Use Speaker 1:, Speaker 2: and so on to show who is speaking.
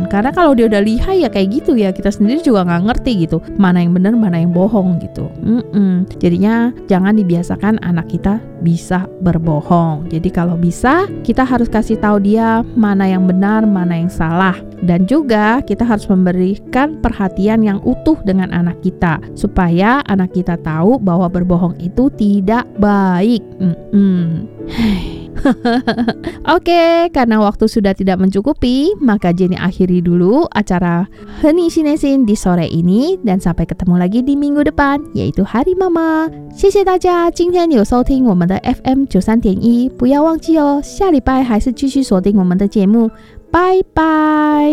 Speaker 1: Karena kalau dia udah lihai ya kayak gitu ya, kita sendiri juga nggak ngerti gitu, mana yang benar, mana yang bohong gitu. Jadinya jangan dibiasakan anak kita bisa berbohong. Jadi kalau bisa, kita harus kasih tahu dia mana yang benar, mana yang salah. Dan juga kita harus memberikan perhatian yang utuh dengan anak kita, supaya anak kita tahu bahwa berbohong itu tidak baik. Oke, karena waktu sudah tidak mencukupi, maka Jenny akhiri dulu acara Heni Sinesin di sore ini, dan sampai ketemu lagi di minggu depan, yaitu Hari Mama. 谢谢大家今天有收听我们的 FM 93.1，不要忘记哦，下礼拜还是继续锁定我们的节目，拜拜。